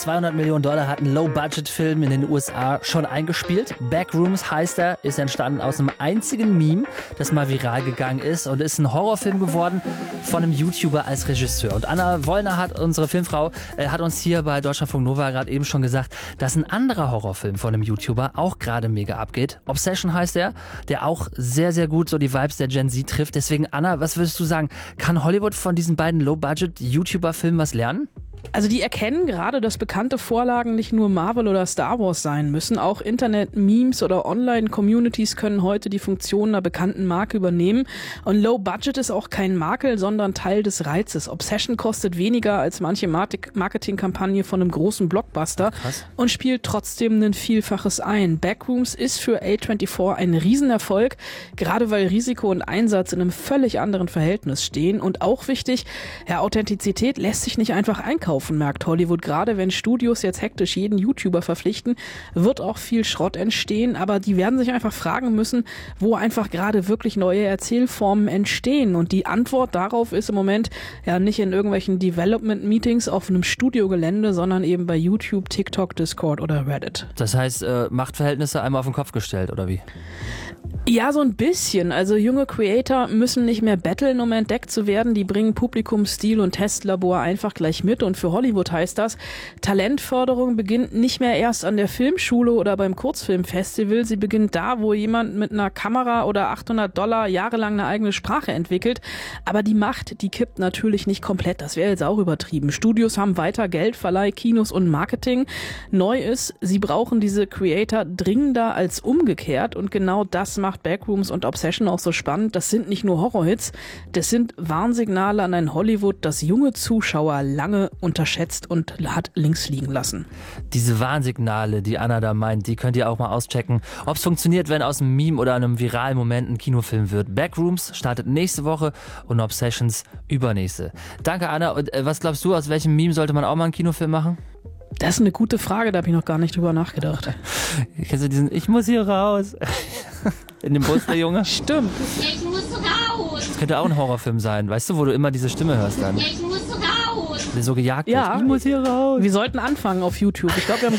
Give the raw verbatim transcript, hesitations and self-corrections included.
zweihundert Millionen Dollar hat ein Low-Budget-Film in den U S A schon eingespielt. Backrooms heißt er, ist entstanden aus einem einzigen Meme, das mal viral gegangen ist und ist ein Horrorfilm geworden von einem YouTuber als Regisseur. Und Anna Wollner hat, unsere Filmfrau, äh, hat uns hier bei Deutschlandfunk Nova gerade eben schon gesagt, dass ein anderer Horrorfilm von einem YouTuber auch gerade mega abgeht. Obsession heißt er, der auch sehr, sehr gut so die Vibes der Gen Z trifft. Deswegen, Anna, was würdest du sagen, kann Hollywood von diesen beiden Low-Budget-YouTuber-Filmen was lernen? Also die erkennen gerade, dass bekannte Vorlagen nicht nur Marvel oder Star Wars sein müssen. Auch Internet-Memes oder Online-Communities können heute die Funktion einer bekannten Marke übernehmen. Und Low Budget ist auch kein Makel, sondern Teil des Reizes. Obsession kostet weniger als manche Marketingkampagne von einem großen Blockbuster. Krass. Und spielt trotzdem ein Vielfaches ein. Backrooms ist für A vierundzwanzig ein Riesenerfolg, gerade weil Risiko und Einsatz in einem völlig anderen Verhältnis stehen. Und auch wichtig, ja, Authentizität lässt sich nicht einfach einkaufen, merkt Hollywood. Gerade wenn Studios jetzt hektisch jeden YouTuber verpflichten, wird auch viel Schrott entstehen, aber die werden sich einfach fragen müssen, wo einfach gerade wirklich neue Erzählformen entstehen. Und die Antwort darauf ist im Moment ja nicht in irgendwelchen Development-Meetings auf einem Studiogelände, sondern eben bei YouTube, TikTok, Discord oder Reddit. Das heißt, äh, Machtverhältnisse einmal auf den Kopf gestellt, oder wie? Ja, so ein bisschen. Also junge Creator müssen nicht mehr battlen, um entdeckt zu werden. Die bringen Publikum, Stil und Testlabor einfach gleich mit. Und für Hollywood heißt das, Talentförderung beginnt nicht mehr erst an der Filmschule oder beim Kurzfilmfestival. Sie beginnt da, wo jemand mit einer Kamera oder achthundert Dollar jahrelang eine eigene Sprache entwickelt. Aber die Macht, die kippt natürlich nicht komplett. Das wäre jetzt auch übertrieben. Studios haben weiter Geld, Verleih, Kinos und Marketing. Neu ist, sie brauchen diese Creator dringender als umgekehrt. Und genau das macht Backrooms und Obsession auch so spannend. Das sind nicht nur Horrorhits, das sind Warnsignale an ein Hollywood, das junge Zuschauer lange unterschätzt und hat links liegen lassen. Diese Warnsignale, die Anna da meint, die könnt ihr auch mal auschecken, ob es funktioniert, wenn aus einem Meme oder einem viralen Moment ein Kinofilm wird. Backrooms startet nächste Woche und Obsessions übernächste. Danke, Anna. Und äh, was glaubst du, aus welchem Meme sollte man auch mal einen Kinofilm machen? Das ist eine gute Frage, da habe ich noch gar nicht drüber nachgedacht. Kennst du diesen, ich muss hier raus? In dem Bus, der Junge? Stimmt. Ich muss raus. Das könnte auch ein Horrorfilm sein, weißt du, wo du immer diese Stimme hörst dann. Ich muss raus. Der so gejagt Ja, wird. Ich muss hier raus. Wir sollten anfangen auf YouTube. Ich glaube, wir haben